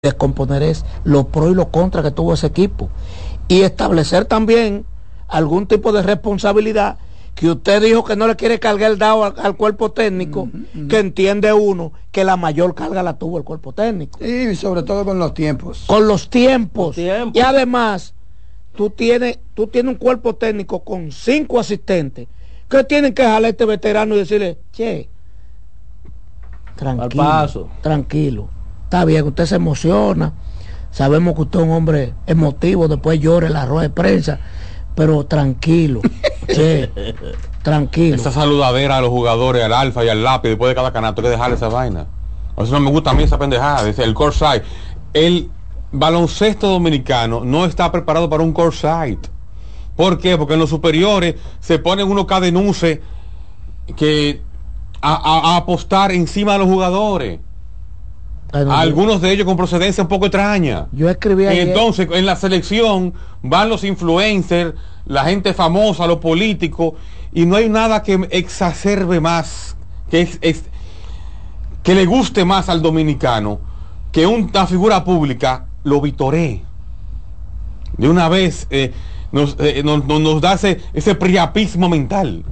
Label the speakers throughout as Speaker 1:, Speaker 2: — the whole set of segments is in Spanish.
Speaker 1: descomponer es los pros y los contras que tuvo ese equipo y establecer también algún tipo de responsabilidad que usted dijo que no le quiere cargar el dado al cuerpo técnico, que entiende uno que la mayor carga la tuvo el cuerpo técnico.
Speaker 2: Y sobre todo con los tiempos.
Speaker 1: Con los tiempos. Y además, tú tienes un cuerpo técnico con 5 asistentes que tienen que jalar a este veterano y decirle, che, tranquilo. Está bien, usted se emociona, sabemos que usted es un hombre emotivo, después llora en la rueda de prensa, pero tranquilo, tranquilo.
Speaker 3: Esa saludadera a los jugadores, al alfa y al lápiz, después de cada canasto, hay que dejarle esa vaina. A eso no me gusta a mí esa pendejada, dice el courtside. El baloncesto dominicano no está preparado para un courtside. ¿Por qué? Porque en los superiores se ponen unos cadenuces que a apostar encima de los jugadores. Algunos de ellos con procedencia un poco extraña.
Speaker 1: Yo escribí ayer.
Speaker 3: Entonces en la selección van los influencers, la gente famosa, los políticos, y no hay nada que exacerbe más, que le guste más al dominicano, que una figura pública lo vitoree. De una vez nos da ese priapismo mental.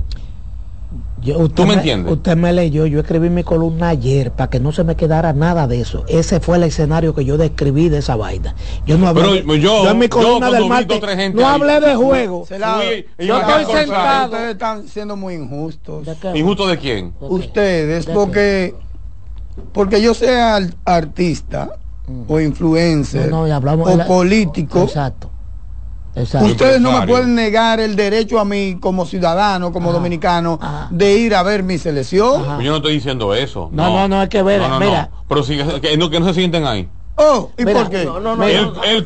Speaker 3: ¿Tú me entiendes?
Speaker 1: Usted me leyó, yo escribí mi columna ayer para que no se me quedara nada de eso. Ese fue el escenario que yo describí de esa vaina. Yo no hablé. Yo en mi columna del martes no hablé de juego.
Speaker 2: Yo estoy sentado. Ustedes están siendo muy injustos.
Speaker 3: ¿Injusto de quién?
Speaker 2: Ustedes, porque yo sea artista o influencer o político.
Speaker 1: Exacto.
Speaker 2: Ustedes no me pueden negar el derecho a mí como ciudadano, como dominicano, de ir a ver mi selección.
Speaker 3: Yo no estoy diciendo eso.
Speaker 1: No, hay que ver. Mira.
Speaker 3: Pero que no se sienten ahí.
Speaker 2: Oh, ¿y por qué?
Speaker 3: El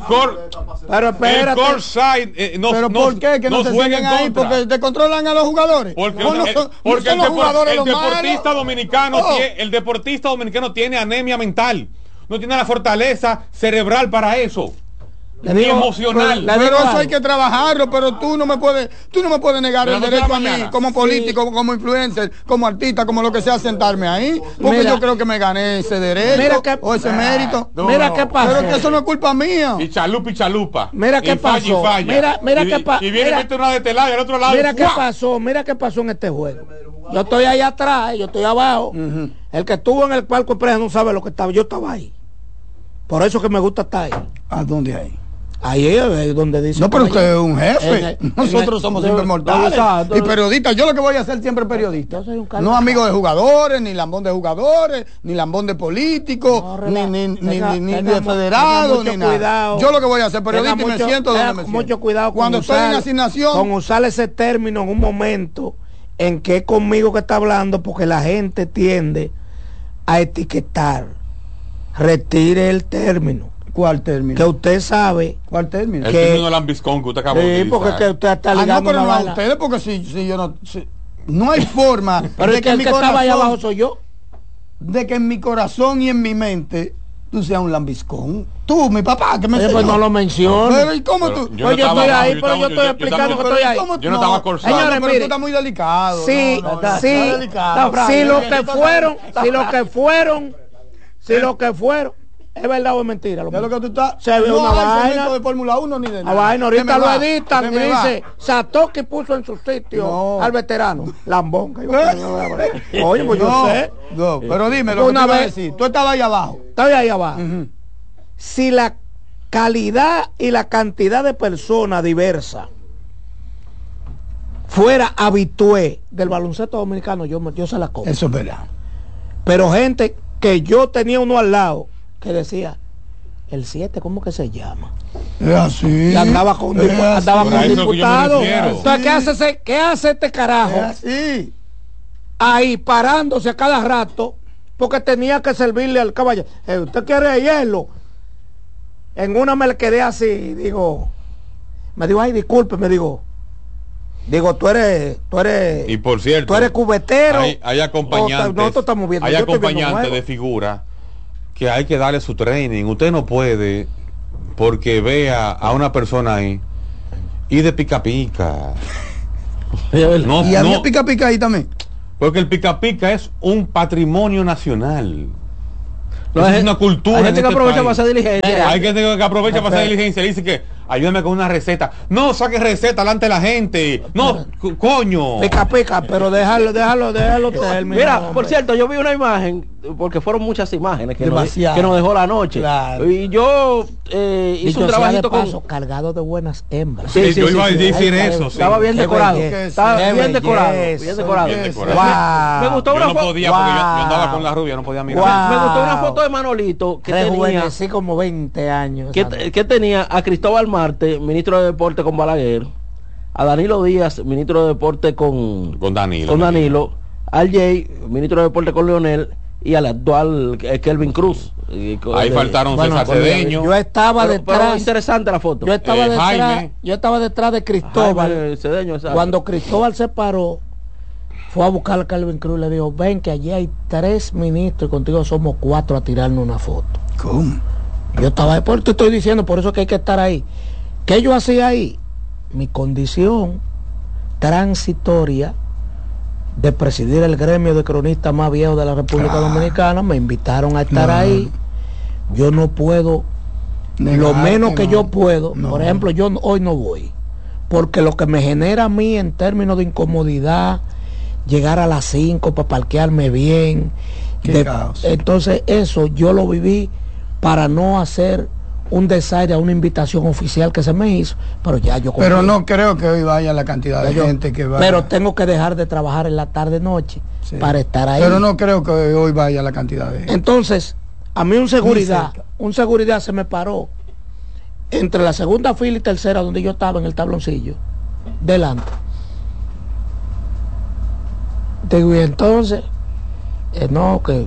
Speaker 3: courtside
Speaker 2: pero ¿por qué que no se sienten ahí? Porque te controlan a los jugadores.
Speaker 3: Porque el deportista dominicano el deportista dominicano tiene anemia mental. No tiene la fortaleza cerebral para eso. Ni emocional.
Speaker 2: Pero eso hay que trabajarlo, pero tú no me puedes negar el derecho a mí, como político, como influencer, como artista, como lo que sea, sentarme ahí, porque yo creo que me gané ese derecho o ese mérito.
Speaker 1: Mira qué pasó.
Speaker 2: Pero que eso no es culpa mía.
Speaker 3: Y chalupa.
Speaker 1: Mira qué pasó. Mira qué pasó.
Speaker 3: Y viene una de este lado y al otro lado.
Speaker 1: Mira qué pasó en este juego. Yo estoy ahí atrás, yo estoy abajo. El que estuvo en el palco de prensa no sabe lo que estaba. Yo estaba ahí. Por eso que me gusta estar ahí.
Speaker 2: ¿A dónde hay?
Speaker 1: Ahí es donde dice.
Speaker 2: No, pero usted es un jefe. Nosotros somos siempre mortales. Y periodistas. Yo lo que voy a hacer siempre periodista. No amigo de jugadores, ni lambón de jugadores, ni lambón de políticos, ni de federados, ni nada. Yo lo que voy a hacer periodista y me siento donde me siento.
Speaker 1: Mucho cuidado
Speaker 2: cuando estoy en asignación.
Speaker 1: Con usar ese término en un momento en que es conmigo que está hablando, porque la gente tiende a etiquetar. Retire el término.
Speaker 2: ¿Cuál término?
Speaker 1: Que usted sabe.
Speaker 2: ¿Cuál término?
Speaker 3: El término lambiscón que usted acaba de utilizar.
Speaker 1: Porque que usted está ligando
Speaker 2: no, pero no a ustedes, porque si yo no... no hay forma
Speaker 1: pero de que el que estaba ahí abajo soy yo.
Speaker 2: De que en mi corazón y en mi mente tú seas un lambiscón. Tú, mi papá, que me
Speaker 1: enseñó. Pues no lo menciono.
Speaker 2: Pero ¿y cómo tú?
Speaker 1: Yo estoy ahí, pero yo estoy explicando que estoy ahí.
Speaker 3: Yo no estaba corsado.
Speaker 1: Señores,
Speaker 2: pero tú estás muy delicado.
Speaker 1: Sí, si lo que fueron, ¿es verdad o es mentira?
Speaker 2: ¿Qué es lo que tú estás?
Speaker 1: Se ve una vaina
Speaker 2: de Fórmula 1 ni de
Speaker 1: nada. Vaina, ahorita lo editan y dice, Satoshi puso en su sitio al veterano. Lambón. Oye, pues yo sé.
Speaker 2: No, pero dime lo que te iba a decir. Tú estabas ahí abajo.
Speaker 1: Estaba ahí abajo. Si la calidad y la cantidad de personas diversas fuera habitué del baloncesto dominicano, yo se la como.
Speaker 2: Eso es verdad.
Speaker 1: Pero gente que yo tenía uno al lado que decía, el 7, ¿cómo que se llama?
Speaker 2: Es así.
Speaker 1: Y andaba con diputados. Entonces, ¿qué hace este carajo?
Speaker 2: Es así.
Speaker 1: Ahí parándose a cada rato, porque tenía que servirle al caballero. ¿Usted quiere hielo? En una me le quedé así, me digo, ay, disculpe, tú eres
Speaker 3: y por cierto,
Speaker 1: tú eres cubetero.
Speaker 3: Hay acompañantes, hay acompañantes de figura que hay que darle su training. Usted no puede, porque vea a una persona ahí y de pica pica.
Speaker 2: Y había pica pica ahí también.
Speaker 3: Porque el pica pica es un patrimonio nacional. Eso es una cultura.
Speaker 4: Hay gente que aprovecha para hacer diligencia.
Speaker 3: Hay gente que aprovecha para hacer diligencia y dice que ayúdame con una receta. No, saque receta delante de la gente. No, coño.
Speaker 1: Pica, pero déjalo terminar.
Speaker 4: Mira, por cierto, yo vi una imagen, porque fueron muchas imágenes que nos dejó la noche.
Speaker 1: Claro.
Speaker 4: Y yo hice un trabajito con
Speaker 1: cargado de buenas hembras.
Speaker 3: Sí, yo iba a decir eso.
Speaker 4: Estaba bien decorado. Estaba bien decorado. Bien decorado.
Speaker 1: Me
Speaker 4: gustó una foto.
Speaker 3: No podía porque yo andaba con la rubia, no podía mirar.
Speaker 4: Me gustó una foto de Manolito que tenía
Speaker 1: así como 20 años.
Speaker 4: Que tenía a Cristóbal Marte, ministro de Deporte con Balaguer, a Danilo Díaz, ministro de Deporte con Danilo, al Jay, ministro de Deporte con Leonel, y al actual Kelvin Cruz.
Speaker 3: Ahí faltaron César Cedeño.
Speaker 1: Yo estaba detrás.
Speaker 4: Pero interesante la foto.
Speaker 1: Yo estaba detrás de Cristóbal.
Speaker 4: Cedeño,
Speaker 1: cuando Cristóbal se paró, fue a buscar a Kelvin Cruz y le dijo: ven que allí hay 3 ministros y contigo somos 4 a tirarnos una foto.
Speaker 2: ¿Cómo?
Speaker 1: Yo estaba, por te estoy diciendo, por eso que hay que estar ahí. ¿Qué yo hacía ahí? Mi condición transitoria de presidir el gremio de cronistas más viejo de la República Dominicana, me invitaron a estar ahí. Yo no puedo, lo menos que yo puedo, por ejemplo, yo hoy no voy, porque lo que me genera a mí en términos de incomodidad, llegar a las 5 para parquearme bien, entonces eso yo lo viví para no hacer un desaire a una invitación oficial que se me hizo, pero ya yo
Speaker 2: pero no creo que hoy vaya la cantidad de gente que va.
Speaker 1: Pero tengo que dejar de trabajar en la tarde noche para estar ahí.
Speaker 2: Pero no creo que hoy vaya la cantidad de gente.
Speaker 1: Entonces, a mí un seguridad se me paró entre la segunda fila y tercera donde yo estaba en el tabloncillo, delante. Digo, y entonces, no, que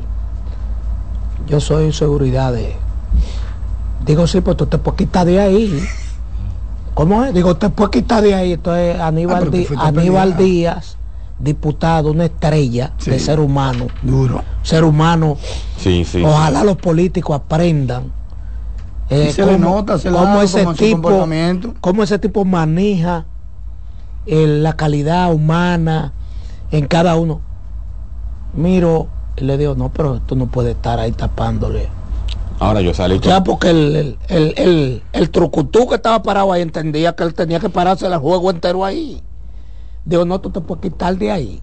Speaker 1: yo soy seguridad de... Digo, sí, pues tú te puedes quitar de ahí. ¿Cómo es? Digo, te puedes quitar de ahí. Esto es Aníbal Díaz, diputado, una estrella de ser humano.
Speaker 2: Duro.
Speaker 1: Ser humano.
Speaker 3: Sí.
Speaker 1: Ojalá los políticos aprendan.
Speaker 2: Se le nota,
Speaker 1: cómo ese tipo maneja la calidad humana en cada uno. Miro y le digo, no, pero tú no puedes estar ahí tapándole.
Speaker 3: Ahora yo salí.
Speaker 1: Ya porque el trucutú que estaba parado ahí entendía que él tenía que pararse el juego entero ahí. Digo, no, tú te puedes quitar de ahí.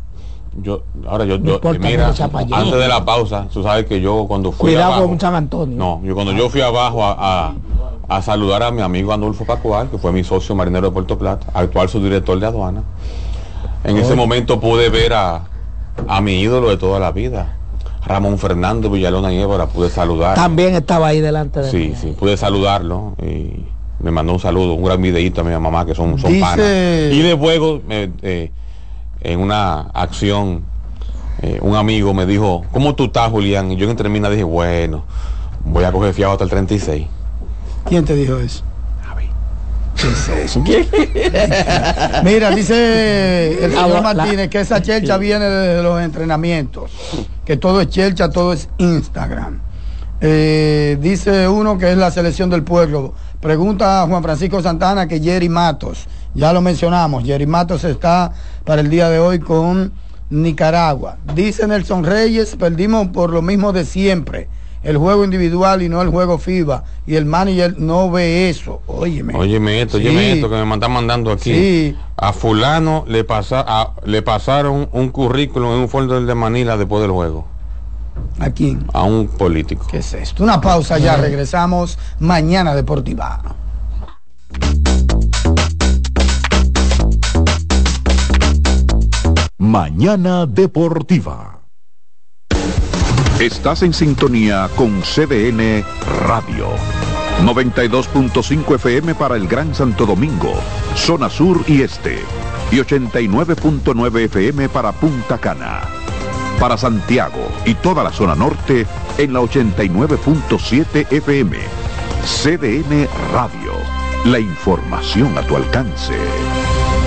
Speaker 3: Mira, antes de la pausa, tú sabes que yo cuando fui
Speaker 1: cuidado
Speaker 3: abajo,
Speaker 1: con San Antonio.
Speaker 3: No, yo fui abajo a saludar a mi amigo Andulfo Pascual, que fue mi socio marinero de Puerto Plata, actual subdirector de aduana. En ese momento pude ver a mi ídolo de toda la vida, Ramón Fernando Villalona y Évora, pude saludar.
Speaker 1: También estaba ahí delante de mí.
Speaker 3: Sí, pude saludarlo y me mandó un saludo, un gran videíto a mi mamá, que son panas. Y de luego, en una acción, un amigo me dijo, ¿cómo tú estás, Julián? Y yo en termina dije, bueno, voy a coger fiado hasta el 36.
Speaker 2: ¿Quién te dijo eso? ¿Qué es eso? Mira, dice el señor Martínez que esa chelcha viene de los entrenamientos, que todo es chelcha, todo es Instagram. Dice uno que es la selección del pueblo. Pregunta a Juan Francisco Santana que Jerry Matos, ya lo mencionamos, Jerry Matos está para el día de hoy con Nicaragua. Dice Nelson Reyes, perdimos por lo mismo de siempre, el juego individual y no el juego FIBA, y el manager no ve eso. Óyeme esto que me están mandando aquí. Sí. A fulano le pasaron un currículum en un folder de Manila después del juego. ¿A quién? A un político. ¿Qué es esto? Una pausa, ya regresamos. Mañana Deportiva.
Speaker 5: Mañana Deportiva. Estás en sintonía con CDN Radio. 92.5 FM para el Gran Santo Domingo, zona sur y este. Y 89.9 FM para Punta Cana. Para Santiago y toda la zona norte en la 89.7 FM. CDN Radio. La información a tu alcance.